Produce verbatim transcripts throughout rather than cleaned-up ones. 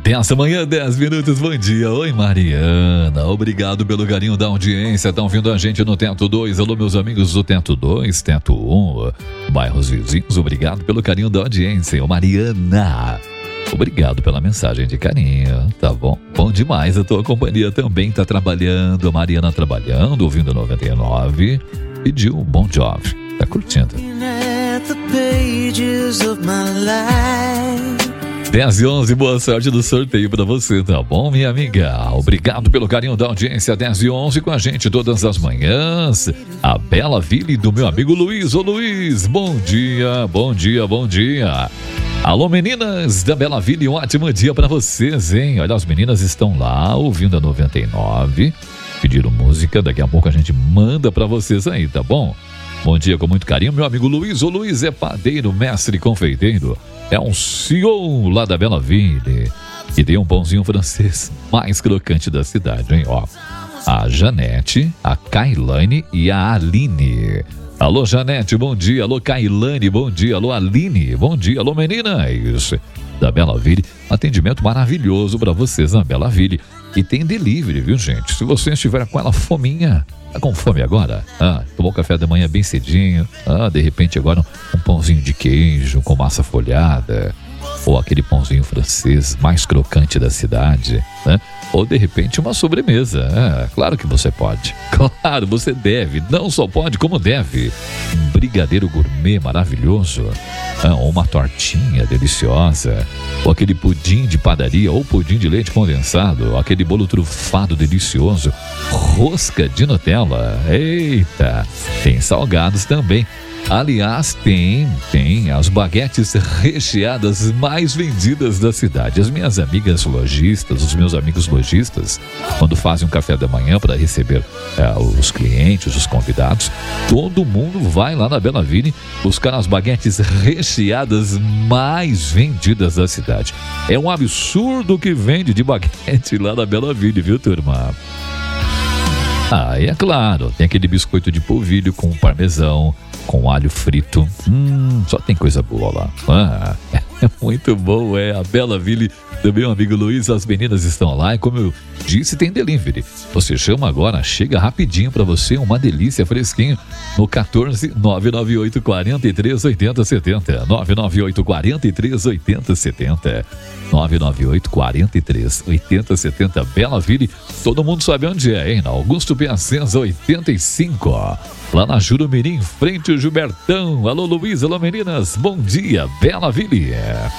dez da manhã, dez minutos, bom dia. Oi, Mariana, obrigado pelo carinho da audiência. Estão vindo a gente no Teto dois. Alô, meus amigos do Teto dois, Teto um, bairros vizinhos, obrigado pelo carinho da audiência. Ô, Mariana, obrigado pela mensagem de carinho, tá bom? Bom demais, a tua companhia também tá trabalhando. A Mariana trabalhando, ouvindo noventa e nove, pediu um bom job, tá curtindo. dez e onze, boa sorte do sorteio pra você, tá bom, minha amiga? Obrigado pelo carinho da audiência. Dez e onze com a gente todas as manhãs. A Bela Ville do meu amigo Luiz. Ô Luiz, bom dia, bom dia, bom dia. Alô, meninas da Bela Ville, um ótimo dia pra vocês, hein? Olha, as meninas estão lá ouvindo a noventa e nove. Pediram música, daqui a pouco a gente manda pra vocês aí, tá bom? Bom dia com muito carinho, meu amigo Luiz. O Luiz é padeiro, mestre confeiteiro. É um C E O lá da Bela Ville. E tem um pãozinho francês mais crocante da cidade, hein? Ó, a Janete, a Kailane e a Aline. Alô, Janete, bom dia. Alô, Kailane, bom dia. Alô, Aline, bom dia. Alô, meninas da Bela Ville. Atendimento maravilhoso para vocês na Bela Ville. E tem delivery, viu, gente? Se você estiver com ela fominha, tá com fome agora? Ah, tomou café da manhã bem cedinho. Ah, de repente agora um, um pãozinho de queijo com massa folhada. Ou aquele pãozinho francês mais crocante da cidade, né? Ou de repente uma sobremesa. É, claro que você pode. Claro, você deve. Não só pode, como deve. Um brigadeiro gourmet maravilhoso. Ah, ou uma tortinha deliciosa. Ou aquele pudim de padaria. Ou pudim de leite condensado. Ou aquele bolo trufado delicioso. Rosca de Nutella. Eita! Tem salgados também. Aliás, tem, tem as baguetes recheadas mais vendidas da cidade. As minhas amigas lojistas, os meus amigos lojistas, quando fazem um café da manhã para receber é, os clientes, os convidados, todo mundo vai lá na Bela Ville buscar as baguetes recheadas mais vendidas da cidade. É um absurdo que vende de baguete lá na Bela Ville, viu, turma? Ah, e é claro, tem aquele biscoito de polvilho com parmesão, com alho frito. Hum, só tem coisa boa lá. Ah, é muito bom, é. A Bela Ville do meu amigo Luiz, as meninas estão lá e, como eu disse, tem delivery. Você chama agora, chega rapidinho pra você, uma delícia, fresquinho, no quatorze, nove nove oito, quatro três, oito zero sete zero, nove nove oito, quatro três, oito zero sete zero, nove nove oito, quatro três, oito zero sete zero. Bela Ville, todo mundo sabe onde é, hein? Na Augusto Piacenza, oitenta e cinco, ó. Lá na Jurumirim, frente ao Gilbertão. Alô, Luiz, alô, meninas, bom dia, Bela Ville.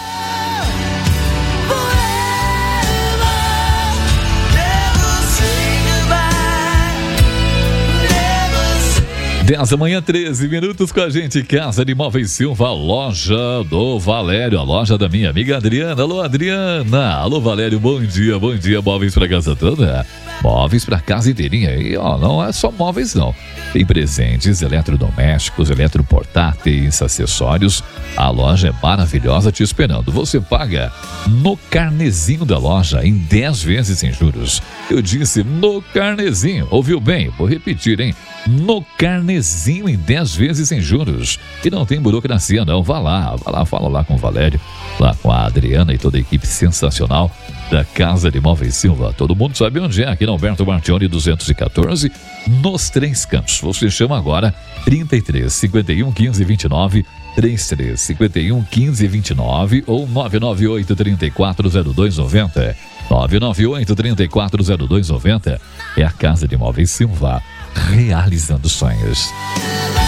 dez da manhã, treze minutos com a gente. Casa de Móveis Silva, loja do Valério, a loja da minha amiga Adriana. Alô, Adriana. Alô, Valério, bom dia, bom dia. Móveis pra casa toda, móveis pra casa inteirinha. E ó, não é só móveis não. Tem presentes, eletrodomésticos, eletroportáteis, acessórios. A loja é maravilhosa te esperando. Você paga no carnezinho da loja em dez vezes sem juros. Eu disse no carnezinho. Ouviu bem? Vou repetir, hein? No carnezinho em dez vezes sem juros. E não tem burocracia não. Vá lá, vá lá, fala lá com o Valério, lá com a Adriana e toda a equipe sensacional da Casa de Móveis Silva. Todo mundo sabe onde é, aqui na Alberto Martione duzentos e quatorze, nos Três Cantos. Você chama agora trinta e três, cinquenta e um, quinze, vinte e nove, trinta e três, cinquenta e um, quinze, vinte e nove ou nove nove oito, trinta e quatro, zero dois noventa. nove nove oito, trinta e quatro, zero dois noventa. É a Casa de Móveis Silva, realizando sonhos.